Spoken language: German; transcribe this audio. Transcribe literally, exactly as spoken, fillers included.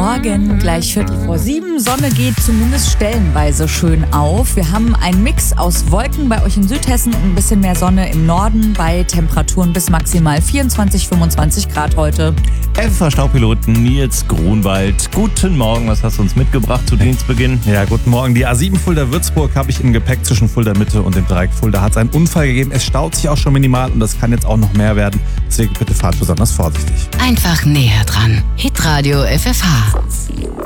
Morgen, gleich Viertel vor sieben. Sonne geht zumindest stellenweise schön auf. Wir haben einen Mix aus Wolken bei euch in Südhessen und ein bisschen mehr Sonne im Norden bei Temperaturen bis maximal vierundzwanzig, fünfundzwanzig Grad heute. F V V-Staupiloten Nils Grunwald. Guten Morgen, was hast du uns mitgebracht zu Dienstbeginn? Ja, guten Morgen. Die A sieben Fulda-Würzburg habe ich im Gepäck zwischen Fulda-Mitte und dem Dreieck Fulda. Hat es einen Unfall gegeben. Es staut sich auch schon minimal und das kann jetzt auch noch mehr werden. Deswegen bitte fahrt besonders vorsichtig. Einfach näher dran. Hitradio F F H.